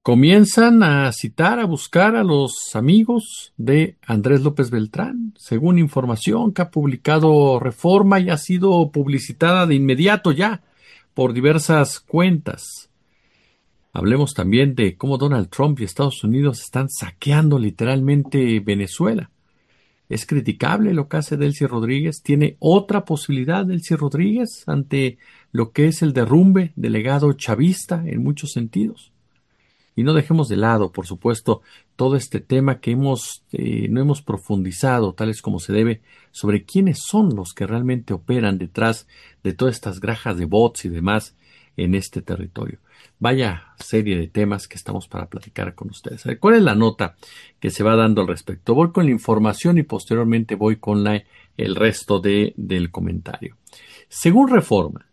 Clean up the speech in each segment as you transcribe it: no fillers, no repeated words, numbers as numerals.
Comienzan a citar, a buscar a los amigos de Andrés López Beltrán, según información que ha publicado Reforma y ha sido publicitada de inmediato ya por diversas cuentas. Hablemos también de cómo Donald Trump y Estados Unidos están saqueando literalmente Venezuela. Es criticable lo que hace Delcy Rodríguez. Tiene otra posibilidad Delcy Rodríguez ante lo que es el derrumbe del legado chavista en muchos sentidos. Y no dejemos de lado, por supuesto, todo este tema que no hemos profundizado, tales como se debe, sobre quiénes son los que realmente operan detrás de todas estas granjas de bots y demás en este territorio. Vaya serie de temas que estamos para platicar con ustedes. ¿Cuál es la nota que se va dando al respecto? Voy con la información y posteriormente voy con el resto del comentario. Según Reforma,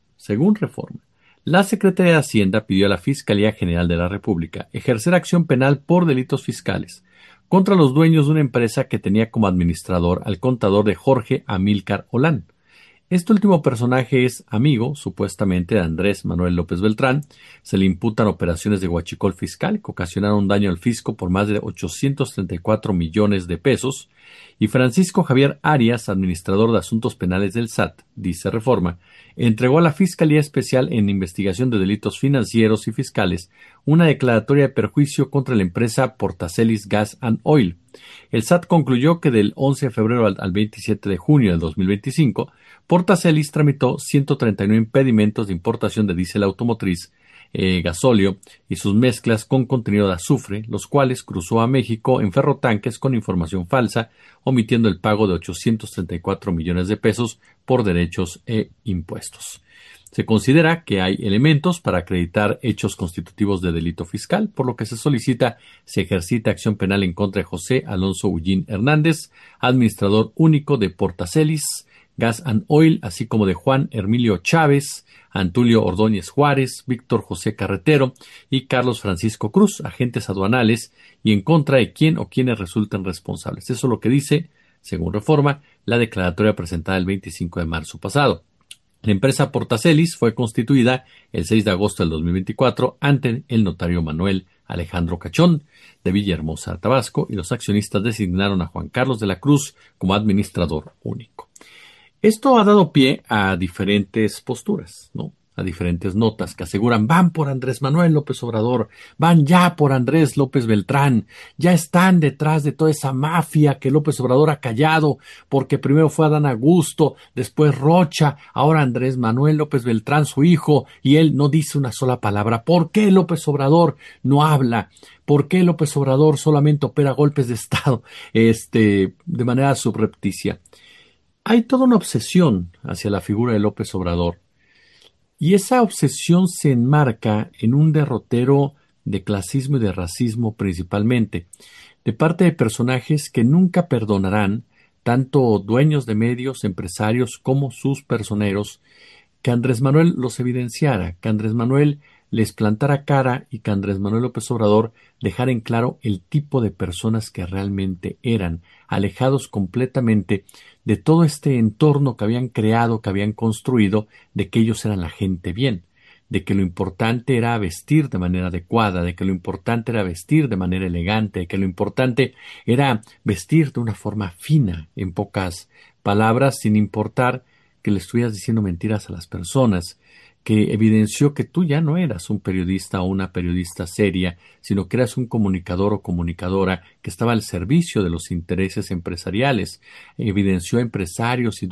la Secretaría de Hacienda pidió a la Fiscalía General de la República ejercer acción penal por delitos fiscales contra los dueños de una empresa que tenía como administrador al contador de Jorge Amílcar Olán. Este último personaje es amigo, supuestamente, de Andrés Manuel López Beltrán. Se le imputan operaciones de huachicol fiscal que ocasionaron daño al fisco por más de 834 millones de pesos. Y Francisco Javier Arias, administrador de asuntos penales del SAT, dice Reforma, entregó a la Fiscalía Especial en Investigación de Delitos Financieros y Fiscales una declaratoria de perjuicio contra la empresa Portacelis Gas and Oil. El SAT concluyó que del 11 de febrero al 27 de junio del 2025, Portacelis tramitó 139 impedimentos de importación de diésel automotriz, gasóleo y sus mezclas con contenido de azufre, los cuales cruzó a México en ferrotanques con información falsa, omitiendo el pago de 834 millones de pesos por derechos e impuestos. Se considera que hay elementos para acreditar hechos constitutivos de delito fiscal, por lo que se ejercita acción penal en contra de José Alonso Ullín Hernández, administrador único de Portacelis Gas and Oil, así como de Juan Hermilio Chávez, Antulio Ordóñez Juárez, Víctor José Carretero y Carlos Francisco Cruz, agentes aduanales, y en contra de quién o quienes resulten responsables. Eso es lo que dice, según Reforma, la declaratoria presentada el 25 de marzo pasado. La empresa Portacelis fue constituida el 6 de agosto del 2024 ante el notario Manuel Alejandro Cachón de Villahermosa, Tabasco, y los accionistas designaron a Juan Carlos de la Cruz como administrador único. Esto ha dado pie a diferentes posturas, ¿no? A diferentes notas que aseguran van por Andrés Manuel López Obrador, van ya por Andrés López Beltrán, ya están detrás de toda esa mafia que López Obrador ha callado, porque primero fue Adán Augusto, después Rocha, ahora Andrés Manuel López Beltrán, su hijo, y él no dice una sola palabra. ¿Por qué López Obrador no habla? ¿Por qué López Obrador solamente opera golpes de Estado, de manera subrepticia? Hay toda una obsesión hacia la figura de López Obrador. Y esa obsesión se enmarca en un derrotero de clasismo y de racismo principalmente, de parte de personajes que nunca perdonarán, tanto dueños de medios, empresarios como sus personeros, que Andrés Manuel los evidenciara, que Andrés Manuel les plantara cara y que Andrés Manuel López Obrador dejara en claro el tipo de personas que realmente eran, alejados completamente de todo este entorno que habían creado, que habían construido, de que ellos eran la gente bien, de que lo importante era vestir de manera adecuada, de que lo importante era vestir de manera elegante, de que lo importante era vestir de una forma fina, en pocas palabras, sin importar que le estuvieras diciendo mentiras a las personas, que evidenció que tú ya no eras un periodista o una periodista seria, sino que eras un comunicador o comunicadora que estaba al servicio de los intereses empresariales. Evidenció a empresarios y